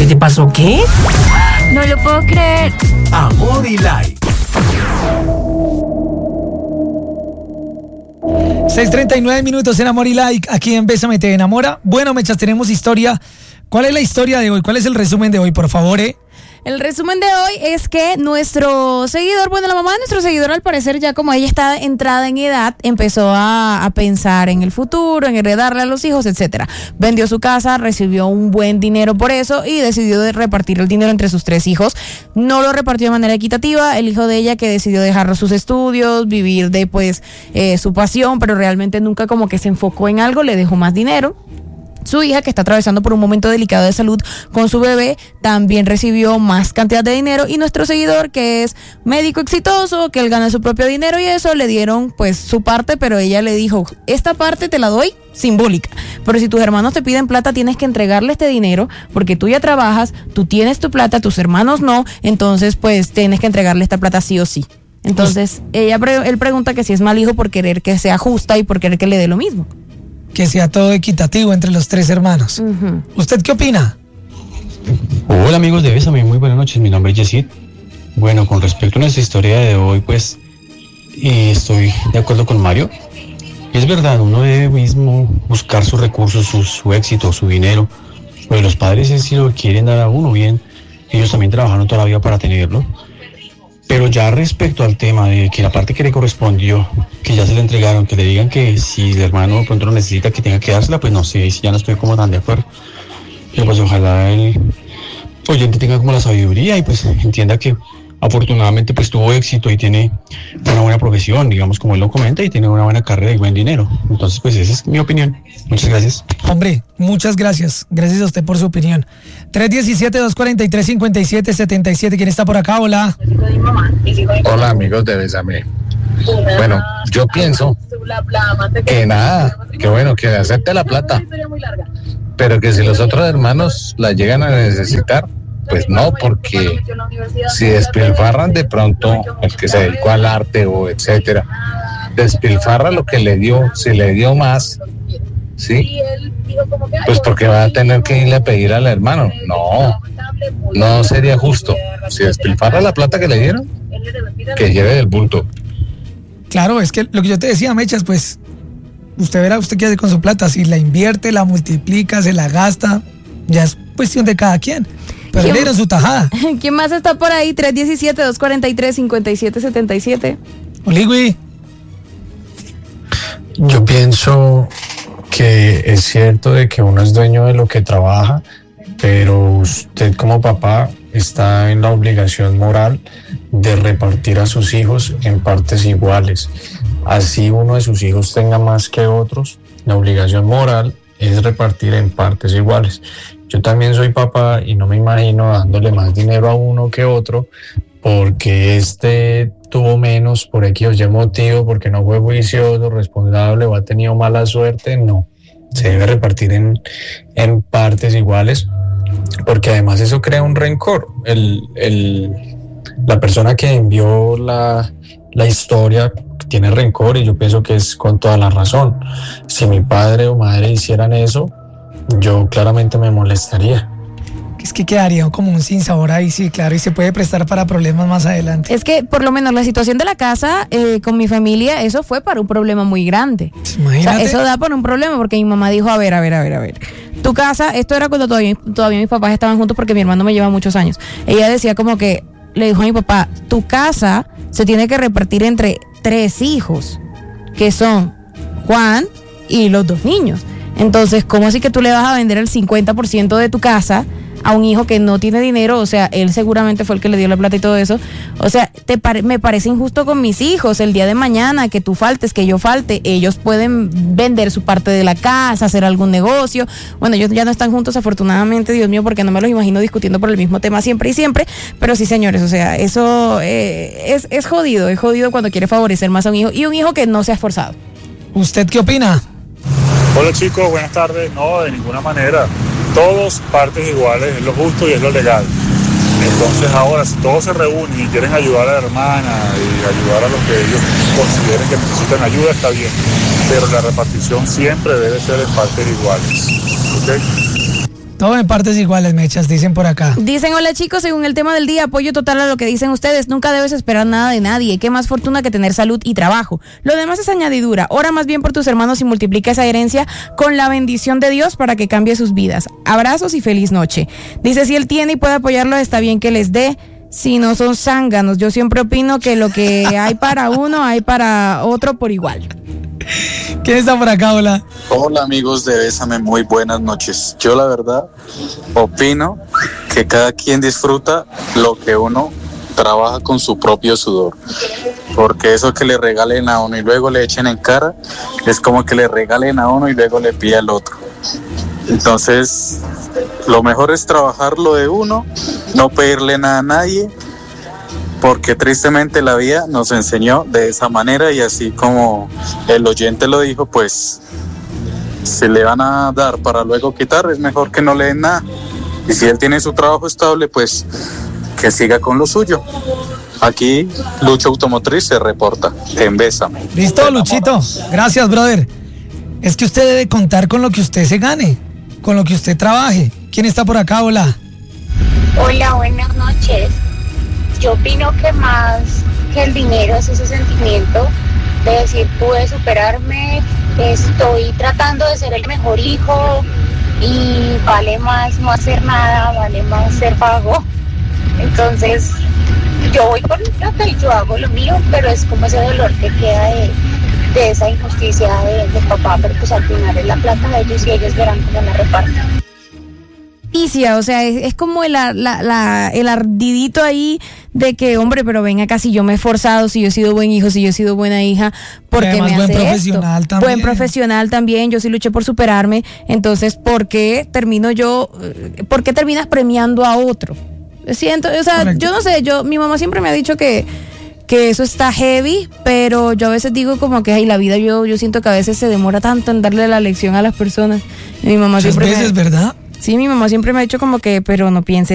¿Qué te pasó? ¿Qué? No lo puedo creer. Amor y Like. 6:39 minutos en Amor y Like, aquí en Bésame Te Enamora. Bueno, Mechas, tenemos historia. ¿Cuál es la historia de hoy? ¿Cuál es el resumen de hoy, por favor, El resumen de hoy es que nuestro seguidor, bueno, la mamá de nuestro seguidor, al parecer, ya como ella está entrada en edad, empezó a pensar en el futuro, en heredarle a los hijos, etcétera. Vendió su casa, recibió un buen dinero por eso y decidió de repartir el dinero entre sus 3 hijos. No lo repartió de manera equitativa. El hijo de ella, que decidió dejar sus estudios, vivir de su pasión, pero realmente nunca como que se enfocó en algo, le dejó más dinero. Su hija, que está atravesando por un momento delicado de salud con su bebé, también recibió más cantidad de dinero. Y nuestro seguidor, que es médico exitoso, que él gana su propio dinero y eso, le dieron pues su parte, pero ella le dijo, esta parte te la doy simbólica, pero si tus hermanos te piden plata, tienes que entregarle este dinero, porque tú ya trabajas, tú tienes tu plata, tus hermanos no, entonces pues tienes que entregarle esta plata sí o sí. Entonces él pregunta que si es mal hijo por querer que sea justa y por querer que le dé lo mismo. Que sea todo equitativo entre los 3 hermanos. Uh-huh. ¿Usted qué opina? Hola amigos de Bésame, muy buenas noches, mi nombre es Yesid. Bueno, con respecto a nuestra historia de hoy, pues estoy de acuerdo con Mario. Es verdad, uno debe mismo buscar sus recursos, su éxito, su dinero. Pues los padres, si lo quieren dar a uno bien, ellos también trabajaron toda la vida para tenerlo. Pero ya respecto al tema de que la parte que le correspondió, que ya se le entregaron, que le digan que si el hermano de pronto lo necesita, que tenga que dársela, pues no sé, si ya no estoy como tan de acuerdo. Pero pues ojalá el oyente tenga como la sabiduría y pues entienda que afortunadamente pues tuvo éxito y tiene una buena profesión, digamos como él lo comenta, y tiene una buena carrera y buen dinero. Entonces pues esa es mi opinión. Muchas gracias. Hombre, muchas gracias. Gracias a usted por su opinión. 317-243-5777. ¿Quién está por acá? Hola. Hola amigos de Bésame. Bueno, yo pienso que nada, que bueno, que acepte la plata, pero que si los otros hermanos la llegan a necesitar, pues no, porque si despilfarran de pronto el que se dedicó al arte o etcétera, despilfarra lo que le dio, si le dio más, ¿sí? Pues porque va a tener que irle a pedir al hermano. No sería justo. Si despilfarra la plata que le dieron, que lleve del bulto. Claro, es que lo que yo te decía, Mechas, pues usted verá usted qué hace con su plata. Si la invierte, la multiplica, se la gasta, ya es cuestión de cada quien. Pero le dieron su tajada. ¿Quién más está por ahí? 317-243-5777. Oligui. Yo pienso que es cierto de que uno es dueño de lo que trabaja, pero usted como papá está en la obligación moral de repartir a sus hijos en partes iguales. Así uno de sus hijos tenga más que otros, la obligación moral es repartir en partes iguales. Yo también soy papá y no me imagino dándole más dinero a uno que otro porque tuvo menos por X o Y motivo, porque no fue juicioso, responsable o ha tenido mala suerte. No, se debe repartir en partes iguales, porque además eso crea un rencor. La persona que envió la historia tiene rencor, y yo pienso que es con toda la razón. Si mi padre o madre hicieran eso, yo claramente me molestaría. Es que quedaría como un sinsabor ahí, sí, claro, y se puede prestar para problemas más adelante. Es que por lo menos la situación de la casa con mi familia, eso fue para un problema muy grande. Imagínate. O sea, eso da para un problema, porque mi mamá dijo, a ver, tu casa, esto era cuando todavía mis papás estaban juntos, porque mi hermano me lleva muchos años. Ella decía como que, le dijo a mi papá, tu casa se tiene que repartir entre 3 hijos, que son Juan y los 2 niños. Entonces, ¿cómo así que tú le vas a vender el 50% de tu casa a un hijo que no tiene dinero? O sea, él seguramente fue el que le dio la plata y todo eso. O sea, me parece injusto con mis hijos. El día de mañana, que tú faltes, que yo falte, ellos pueden vender su parte de la casa, hacer algún negocio. Bueno, ellos ya no están juntos, afortunadamente, Dios mío, porque no me los imagino discutiendo por el mismo tema siempre y siempre. Pero sí, señores, o sea, eso es jodido. Es jodido cuando quiere favorecer más a un hijo, y un hijo que no se ha esforzado. ¿Usted qué opina? Hola chicos, buenas tardes. No, de ninguna manera. Todos partes iguales, es lo justo y es lo legal. Entonces ahora, si todos se reúnen y quieren ayudar a la hermana y ayudar a los que ellos consideren que necesitan ayuda, está bien. Pero la repartición siempre debe ser en partes iguales. ¿Okay? Todo en partes iguales, Mechas, dicen por acá. Dicen, hola chicos, según el tema del día, apoyo total a lo que dicen ustedes. Nunca debes esperar nada de nadie. Qué más fortuna que tener salud y trabajo. Lo demás es añadidura. Ora más bien por tus hermanos y multiplica esa herencia con la bendición de Dios para que cambie sus vidas. Abrazos y feliz noche. Dice, si él tiene y puede apoyarlo, está bien que les dé. Si no son zánganos. Yo siempre opino que lo que hay para uno, hay para otro por igual. ¿Quién está por acá? Hola. Hola amigos de Bésame, muy buenas noches. Yo la verdad opino que cada quien disfruta lo que uno trabaja con su propio sudor, porque eso que le regalen a uno y luego le echen en cara es como que le regalen a uno y luego le pide al otro. Entonces lo mejor es trabajar lo de uno, no pedirle nada a nadie, porque tristemente la vida nos enseñó de esa manera, y así como el oyente lo dijo, pues si le van a dar para luego quitar, es mejor que no le den nada. Y si él tiene su trabajo estable, pues que siga con lo suyo. Aquí Lucho Automotriz se reporta en Bésame. Listo, Luchito. Gracias, brother. Es que usted debe contar con lo que usted se gane, con lo que usted trabaje. ¿Quién está por acá? Hola. Hola, buenas noches. Yo opino que más que el dinero es ese sentimiento de decir, pude superarme, estoy tratando de ser el mejor hijo y vale más no hacer nada, vale más ser vago. Entonces, yo voy por mi plata y yo hago lo mío, pero es como ese dolor que queda de esa injusticia de papá, pero pues al final es la plata de ellos y ellos verán cómo la reparten. O sea, es como el ardidito ahí de que, hombre, pero ven acá, si yo me he esforzado, si yo he sido buen hijo, si yo he sido buena hija, ¿por qué me hace esto? Buen profesional también, yo sí luché por superarme, entonces, ¿por qué terminas premiando a otro? Siento, o sea, correcto. Yo no sé, mi mamá siempre me ha dicho que eso está heavy, pero yo a veces digo como que la vida, yo siento que a veces se demora tanto en darle la lección a las personas. Y mi mamá muchas siempre veces, ¿verdad? Sí, mi mamá siempre me ha dicho como que, pero no pienses